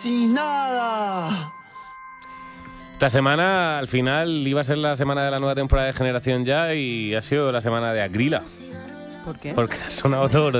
decís nada. Esta semana, al final, iba a ser la semana de la nueva temporada de Generación Ya y ha sido la semana de Agrila. ¿Por qué? Porque ha sonado todos